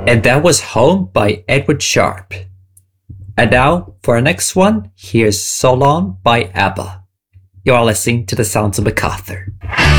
And that was Home by Edward Sharpe. And now, for our next one, here's So Long by ABBA. You are listening to the Sounds of MacArthur.